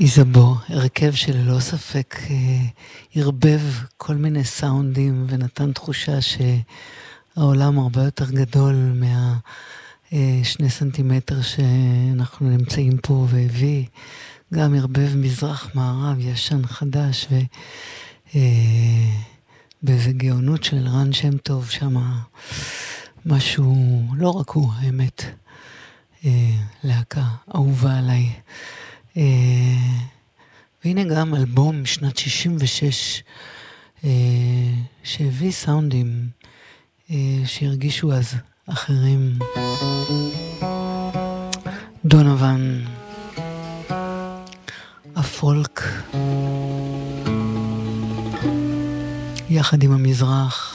איזבו, הרכב שללא ספק הרבב כל מיני סאונדים ונתן תחושה שהעולם הרבה יותר גדול מה2 סנטימטר שאנחנו נמצאים פה, והביא גם הרבב מזרח מערב, ישן חדש, באיזה גאונות של רן שם טוב שם, משהו, לא רק הוא, האמת, להקה אהובה עליי. והנה גם אלבום שנת 66 שהביא סאונדים שהרגישו אז אחרים. דונובן, הפולק יחד עם המזרח,